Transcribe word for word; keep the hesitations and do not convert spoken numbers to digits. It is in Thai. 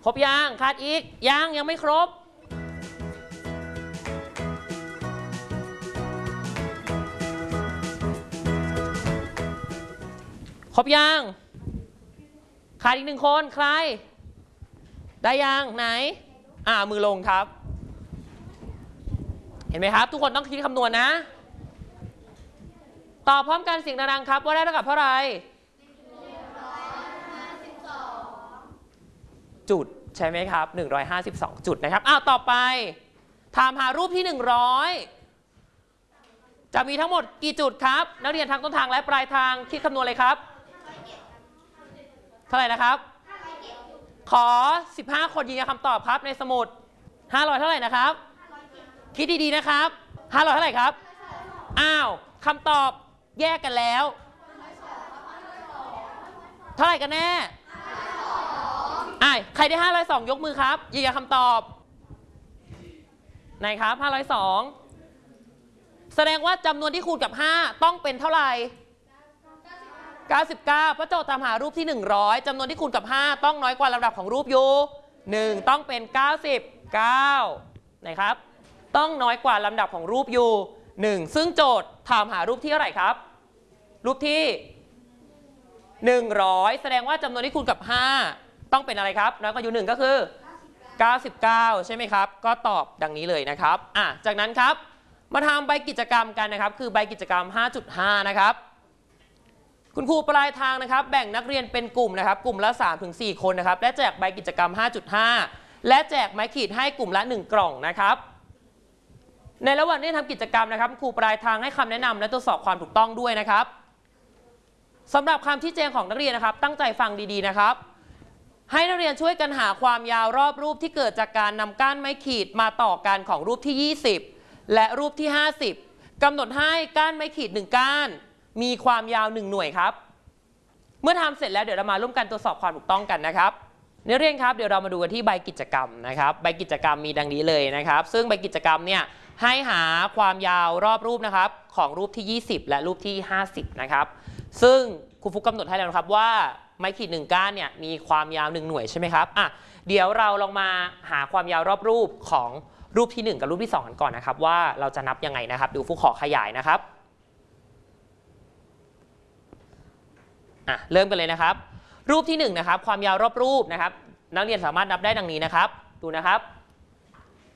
ครบยังขาดอีกยังยังไม่ครบครบยังขาดอีกหนึ่งคนใครได้ยังไหนอ่ามือลงครับเห็นไหมครับทุกคนต้องคิดคำนวณนะตอบพร้อมกันเสียงดังๆครับว่าได้เท่ากับเท่าไหร่จุดใช่ไหมครับหนึ่งร้อยห้าสิบสองจุดนะครับอ้าวต่อไปถามหารูปที่หนึ่งร้อยจะมีทั้งหมดกี่จุดครับนักเรียนทางต้นทางและปลายทางคิดคำนวณเลยครับเท่าไหร่นะครับขอสิบห้าคนยืนยันคำตอบครับในสมุดห้าร้อยเท่าไหร่นะครับคิดดีๆนะครับห้าร้อยเท่าไหร่ครับอ้าวคำตอบแยกกันแล้วเท่าไหร่กันแน่อ่ะใครได้ห้าร้อยสองยกมือครับยืนยันคำตอบไหนครับห้าร้อยสองแสดงว่าจำนวนที่คูณกับห้าต้องเป็นเท่าไหร่เก้าสิบเก้าเพราะโจทย์ตามหารูปที่หนึ่งร้อยจำนวนที่คูณกับห้าต้องน้อยกว่าลำดับของรูปอยู่หนึ่งต้องเป็นเก้าสิบเก้าไหนครับต้องน้อยกว่าลำดับของรูปอยู่หนึ่งซึ่งโจทย์ถามหารูปที่เท่าไหร่ครับรูปที่หนึ่งร้อยแสดงว่าจำนวนที่คูณกับห้าต้องเป็นอะไรครับน้อยกว่าอยู่หนึ่งก็คือเก้าสิบเก้าใช่ไหมครับก็ตอบดังนี้เลยนะครับอ่ะจากนั้นครับมาทำใบกิจกรรมกันนะครับคือใบกิจกรรม ห้าจุดห้า นะครับคุณครูปลายทางนะครับแบ่งนักเรียนเป็นกลุ่มนะครับกลุ่มละ สามถึงสี่ คนนะครับและแจกใบกิจกรรม ห้าจุดห้า และแจกไม้ขีดให้กลุ่มละหนึ่งกล่องนะครับในระหว่างที่ทำกิจกรรมนะครับครูปลายทางให้คำแนะนำและตรวจสอบความถูกต้องด้วยนะครับสำหรับคำชี้แจงของนักเรียนนะครับตั้งใจฟังดีๆนะครับให้นักเรียนช่วยกันหาความยาวรอบรูปที่เกิดจากการนำก้านไม้ขีดมาต่อกันของรูปที่ยี่สิบและรูปที่ห้าสิบกำหนดให้ก้านไม้ขีดหนึ่งก้านมีความยาวหนึ่งหน่วยครับเมื่อทำเสร็จแล้วเดี๋ยวเรามาร่วมกันตรวจสอบความถูกต้องกันนะครับนักเรียนครับเดี๋ยวเรามาดูกันที่ใบกิจกรรมนะครับใบกิจกรรมมีดังนี้เลยนะครับซึ่งใบกิจกรรมเนี่ยให้หาความยาวรอบรูปนะครับของรูปที่ยี่สิบและรูปที่ห้าสิบนะครับซึ่งครูฟุกกำหนดให้แล้วนะครับว่าไม้ขีดหนึ่งก้านเนี่ยมีความยาวหนึ่งหน่วยใช่ไหมครับอ่ะเดี๋ยวเราลองมาหาความยาวรอบรูปของรูปที่หนึ่งกับรูปที่สองกันก่อนนะครับว่าเราจะนับยังไงนะครับดูฟุกขอขยายนะครับอ่ะเริ่มกันเลยนะครับรูปที่หนึ่งนะครับความยาวรอบรูปนะครับนักเรียนสามารถนับได้ดังนี้นะครับดูนะครับ